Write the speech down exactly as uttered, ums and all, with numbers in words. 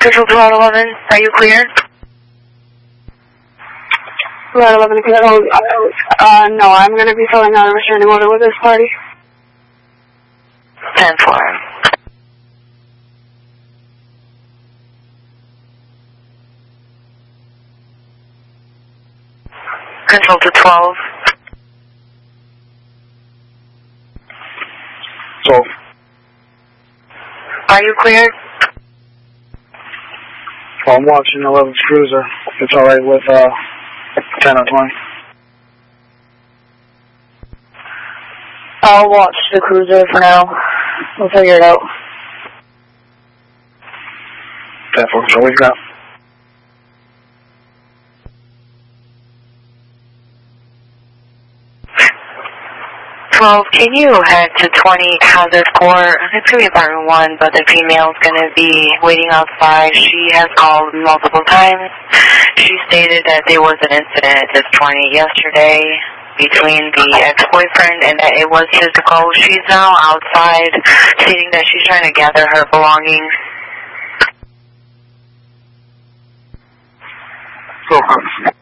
Control to Route eleven, are you clear? Route eleven, clear. Oh, uh, no, I'm going to be filling out a restraining order with this party. ten four. Control to twelve. twelve. Are you cleared? Well, I'm watching eleven's cruiser. It's alright with uh, ten or twenty. I'll watch the cruiser for now. We'll figure it out. ten four, so we've got. twelve, can you head to twenty Hazard Court? It's going to be apartment one, but the female's going to be waiting outside. She has called multiple times. She stated that there was an incident at this twenty yesterday between the ex-boyfriend and that it was physical. She's now outside stating that she's trying to gather her belongings. So,